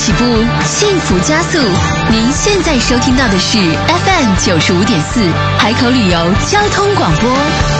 起步，幸福加速。您现在收听到的是 FM95.4海口旅游交通广播。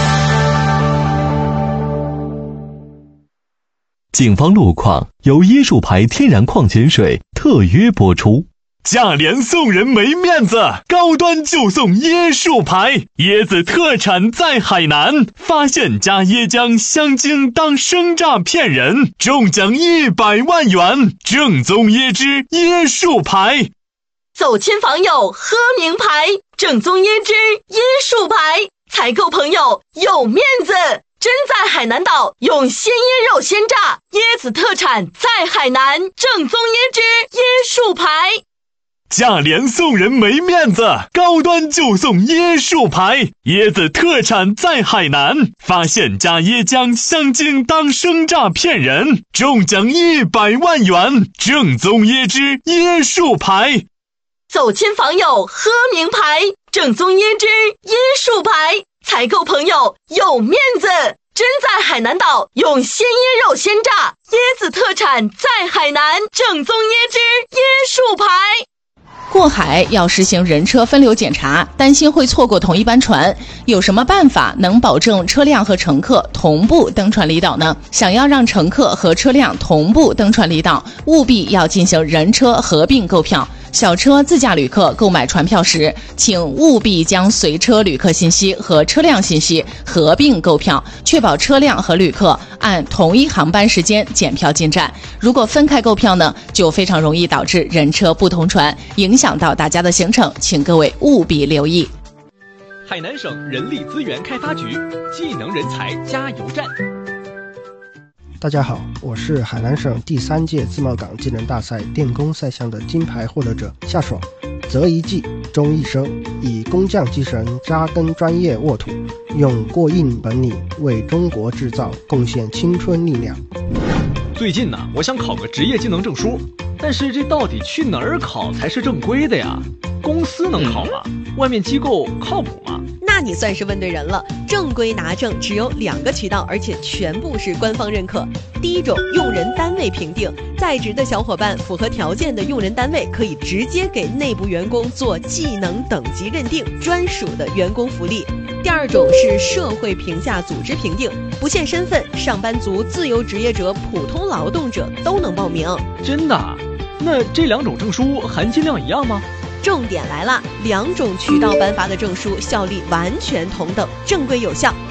警方路况由椰树牌天然矿泉水特约播出。价廉送人没面子，高端就送椰树牌，椰子特产在海南，发现加椰浆香精当生榨骗人，中奖100万元，正宗椰汁椰树牌。 走亲访友喝名牌，正宗椰汁椰树牌，采购朋友有面子。真在海南岛用鲜椰肉鲜榨，椰子特产在海南，正宗椰汁椰树牌。 价廉送人没面子，高端就送椰树牌，椰子特产在海南，发现加椰浆香精当生榨骗人，中奖100万元，正宗椰汁椰树牌。 走亲访友喝名牌，正宗椰汁椰树牌，采购朋友有面子。真在海南岛用鲜椰肉鲜榨，椰子特产在海南，正宗椰汁椰树牌。 过海要实行人车分流检查，担心会错过同一班船，有什么办法能保证车辆和乘客同步登船离岛呢？想要让乘客和车辆同步登船离岛，务必要进行人车合并购票。小车自驾旅客购买船票时，请务必将随车旅客信息和车辆信息合并购票，确保车辆和旅客按同一航班时间检票进站。如果分开购票呢，就非常容易导致人车不同船，影响到大家的行程，请各位务必留意。 海南省人力资源开发局技能人才加油站。 大家好，我是海南省第3届自贸港技能大赛电工赛项的金牌获得者夏爽。择一技终一生，以工匠精神扎根专业沃土，用过硬本领为中国制造贡献青春力量。 最近呢，我想考个职业技能证书，但是这到底去哪儿考才是正规的呀？公司能考吗？外面机构靠谱吗？ 那你算是问对人了。正规拿证只有2个渠道，而且全部是官方认可。第一种，用人单位评定，在职的小伙伴符合条件的用人单位可以直接给内部员工做技能等级认定，专属的员工福利。第二种是社会评价组织评定，不限身份，上班族、自由职业者、普通劳动者都能报名。 真的？那这2种证书含金量一样吗？ 重点来了，2种渠道颁发的证书效力完全同等，正规有效。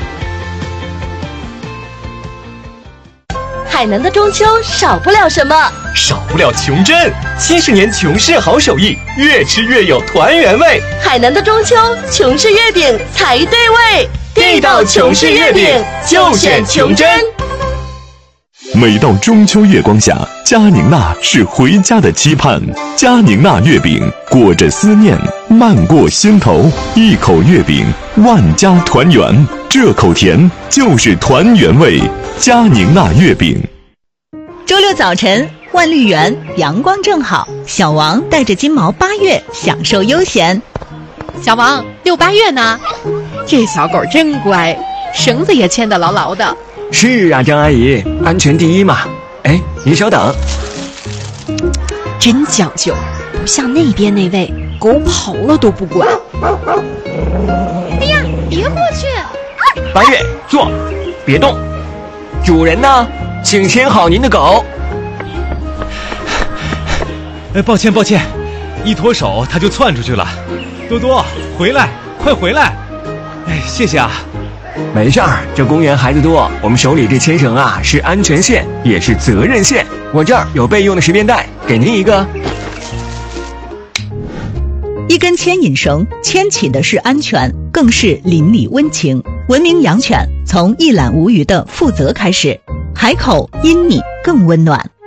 海南的中秋少不了什么？ 少不了琼珍，70年琼氏好手艺，越吃越有团圆味。 海南的中秋，琼氏月饼才对味， 地道琼氏月饼就选琼珍。 每到中秋月光下，佳宁娜是回家的期盼。佳宁娜月饼裹着思念，漫过心头，一口月饼，万家团圆。这口甜就是团圆味。佳宁娜月饼。 周六早晨，万绿园阳光正好，小王带着金毛8月享受悠闲。 小王，6、8月呢？这小狗真乖，绳子也牵得牢牢的。 是啊，张阿姨，安全第一嘛。哎，您稍等。 真讲究，不像那边那位，狗跑了都不管。 哎呀，别过去 ！8月，坐，别动。主人呢？请牵好您的狗。 抱歉，一脱手它就窜出去了。多多，回来，快回来！哎，谢谢啊。 没事儿，这公园孩子多，我们手里这牵绳啊是安全线，也是责任线。我这儿有备用的10便带，给您一个。 一根牵引绳牵起的是安全，更是邻里温情。文明养犬从一览无余的负责开始，海口因你更温暖。